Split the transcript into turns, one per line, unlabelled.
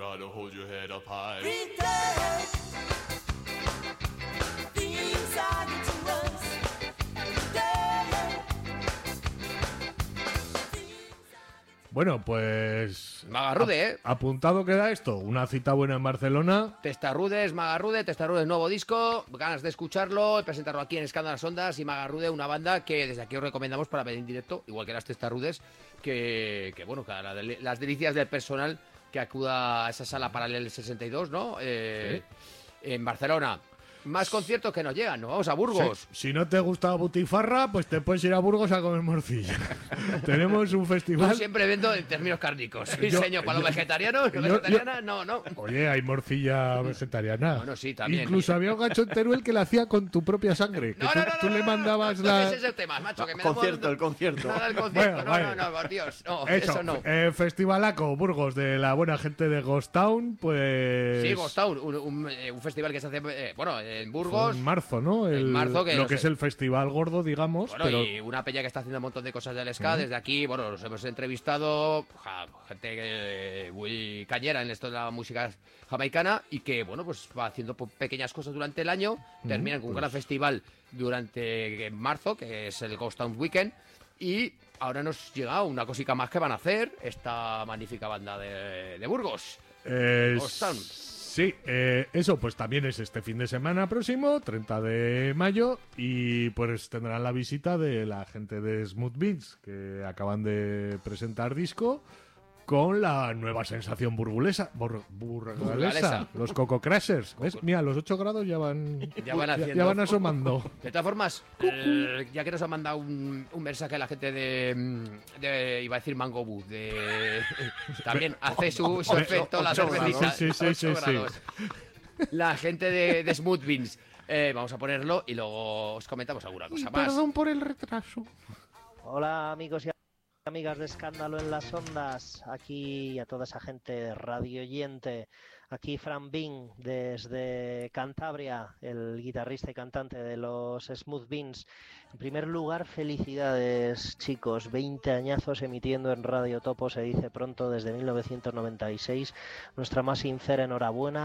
gotta hold your head up high.
Bueno, pues...
Magarrude,
Apuntado queda esto. Una cita buena en Barcelona.
Testarrudes, Magarrude, Testarrudes, nuevo disco. Ganas de escucharlo y presentarlo aquí en Escándalas Ondas. Y Magarrude, una banda que desde aquí os recomendamos para ver en directo, igual que las Testarrudes, que bueno, que las delicias del personal que acuda a esa sala Paralel 62, ¿no?
Sí.
En Barcelona. Más conciertos que nos llegan, nos vamos a Burgos.
Si no te gusta Butifarra, pues te puedes ir a Burgos a comer morcilla. Tenemos un festival...
Yo siempre vendo en términos cárnicos. Sí, señor, para los vegetarianos, no.
Oye, hay morcilla vegetariana.
Bueno, sí, también.
Incluso había un gacho en Teruel que la hacía con tu propia sangre. Que tú le mandabas la...
Ese es el tema, macho. Que me
el concierto.
Nada, el concierto.
Bueno, vale.
No, por Dios. No, eso no.
Festivalaco Burgos de la buena gente de Ghost Town, pues...
Sí, Ghost Town, un festival que se hace, en Burgos.
En marzo, ¿no?
En marzo, que
lo que es el festival gordo, digamos.
Bueno,
pero...
y una peña que está haciendo un montón de cosas del ska. Desde aquí, bueno, los hemos entrevistado, gente muy cañera en esto de la música jamaicana y que, bueno, pues va haciendo pequeñas cosas durante el año. Terminan con un gran festival durante marzo, que es el Ghost Town Weekend. Y ahora nos llega una cosica más que van a hacer esta magnífica banda de Burgos. Ghost Town.
Sí, eso pues también es este fin de semana próximo, 30 de mayo, y pues tendrán la visita de la gente de Smooth Beans, que acaban de presentar disco con la nueva sensación burgalesa, los Coco Crashers. ¿Ves? Mira, los 8 grados ya van asomando.
De todas formas, ya que nos ha mandado un mensaje a la gente de iba a decir Mango Boo, también hace su efecto la cervecita.
Sí.
La gente de Smooth Beans. Vamos a ponerlo y luego os comentamos alguna cosa más.
Perdón por el retraso.
Hola amigos y amigas de Escándalo en las Ondas, aquí a toda esa gente radio oyente, aquí Fran Bin desde Cantabria, el guitarrista y cantante de los Smooth Beans. En primer lugar, felicidades chicos, 20 añazos emitiendo en Radio Topo, se dice pronto, desde 1996, nuestra más sincera enhorabuena.